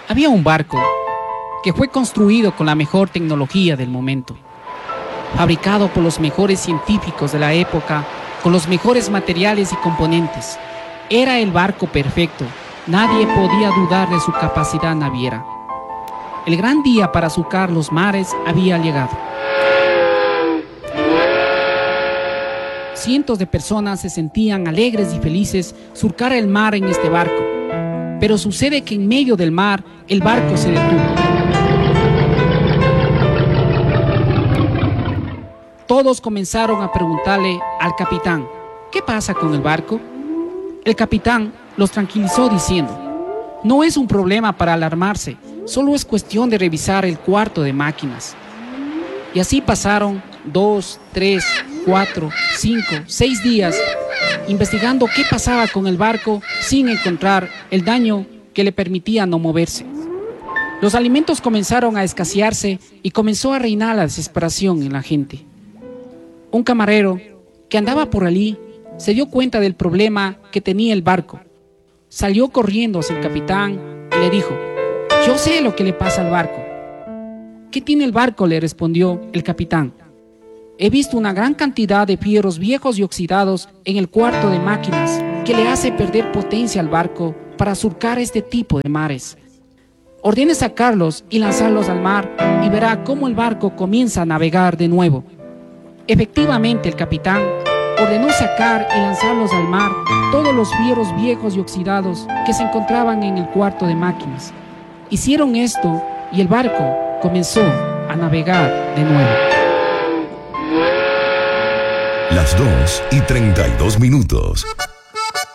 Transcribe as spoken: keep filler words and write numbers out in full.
Había un barco que fue construido con la mejor tecnología del momento, fabricado por los mejores científicos de la época, con los mejores materiales y componentes. Era el barco perfecto, nadie podía dudar de su capacidad naviera. El gran día para surcar los mares había llegado. Cientos de personas se sentían alegres y felices surcar el mar en este barco. Pero sucede que en medio del mar, el barco se detuvo. Todos comenzaron a preguntarle al capitán, ¿qué pasa con el barco? El capitán los tranquilizó diciendo, no es un problema para alarmarse, solo es cuestión de revisar el cuarto de máquinas. Y así pasaron dos, tres, cuatro, cinco, seis días investigando qué pasaba con el barco sin encontrar el daño que le permitía no moverse. Los alimentos comenzaron a escasearse y comenzó a reinar la desesperación en la gente. Un camarero que andaba por allí se dio cuenta del problema que tenía el barco. Salió corriendo hacia el capitán y le dijo, yo sé lo que le pasa al barco. ¿Qué tiene el barco?, le respondió el capitán. He visto una gran cantidad de fierros viejos y oxidados en el cuarto de máquinas que le hace perder potencia al barco para surcar este tipo de mares. Ordene sacarlos y lanzarlos al mar y verá cómo el barco comienza a navegar de nuevo. Efectivamente, el capitán ordenó sacar y lanzarlos al mar todos los fierros viejos y oxidados que se encontraban en el cuarto de máquinas. Hicieron esto y el barco comenzó a navegar de nuevo. Las dos y treinta y dos minutos.